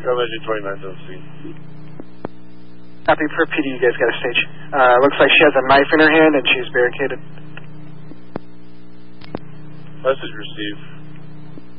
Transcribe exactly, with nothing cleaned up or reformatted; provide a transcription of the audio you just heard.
Imagine twenty-nine on scene. Copy, for P D, you guys got a stage. Uh, looks like she has a knife in her hand and she's barricaded. Message received.